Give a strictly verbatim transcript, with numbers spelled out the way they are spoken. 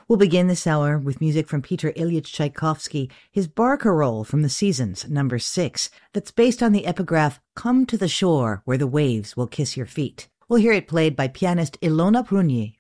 We'll begin this hour with music from Peter Ilyich Tchaikovsky, his Barcarolle from the Seasons, number six, that's based on the epigraph, "Come to the shore where the waves will kiss your feet." We'll hear it played by pianist Ilona Prunier